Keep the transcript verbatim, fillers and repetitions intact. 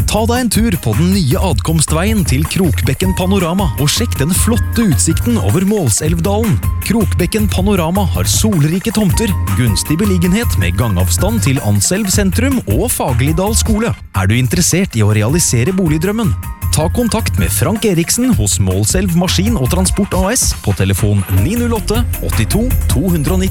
Ta deg en tur på den nye adkomstveien til Krokbekken Panorama og sjekk den flotte utsikten over Målselvdalen. Krokbekken Panorama har solrike tomter, gunstig beliggenhet med gangavstand til Anselv sentrum og Fagerlidal skole. Er du interessert i å realisere boligdrømmen? Ta kontakt med Frank Eriksen hos Målselv Maskin og Transport A S på telefon ni null åtte åttito to ni nul.